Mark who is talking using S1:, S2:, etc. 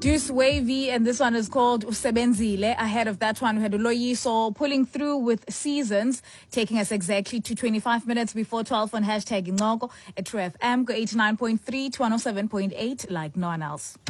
S1: Deuce Wavy, and this one is called Usebenzile. Ahead of that one, we had Uloyiso pulling through with Seasons, taking us exactly to 25 minutes before 12 on hashtag Inoko at True FM, go 89.3 to 107.8 like no one else.